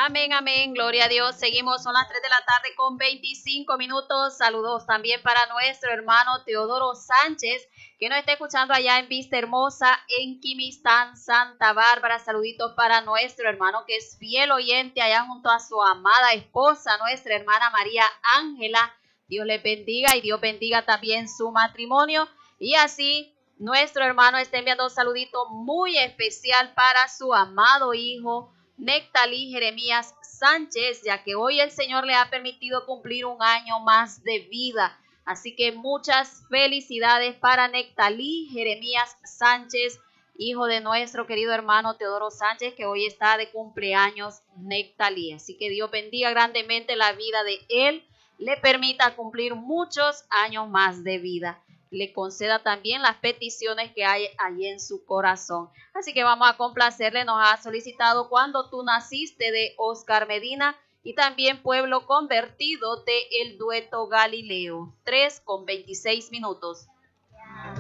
Amén, amén, gloria a Dios. Seguimos, son las 3 de la tarde con 25 minutos. Saludos también para nuestro hermano Teodoro Sánchez, que nos está escuchando allá en Vista Hermosa, en Quimistán, Santa Bárbara. Saluditos para nuestro hermano que es fiel oyente allá junto a su amada esposa, nuestra hermana María Ángela. Dios les bendiga y Dios bendiga también su matrimonio. Y así nuestro hermano está enviando un saludito muy especial para su amado hijo Nectalí Jeremías Sánchez, ya que hoy el Señor le ha permitido cumplir un año más de vida. Así que muchas felicidades para Nectalí Jeremías Sánchez, hijo de nuestro querido hermano Teodoro Sánchez, que hoy está de cumpleaños Nectalí. Así que Dios bendiga grandemente la vida de él, le permita cumplir muchos años más de vida. Le conceda también las peticiones que hay allí en su corazón. Así que vamos a complacerle. Nos ha solicitado Cuando tú naciste de Oscar Medina y también Pueblo Convertido de El Dueto Galileo. 3 con 26 minutos.